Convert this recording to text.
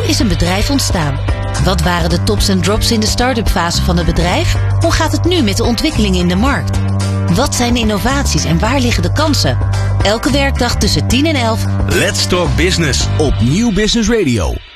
Hoe is een bedrijf ontstaan? Wat waren de tops en drops in de start-up fase van het bedrijf? Hoe gaat het nu met de ontwikkelingen in de markt? Wat zijn de innovaties en waar liggen de kansen? Elke werkdag tussen 10 en 11. Let's Talk Business op Nieuw Business Radio.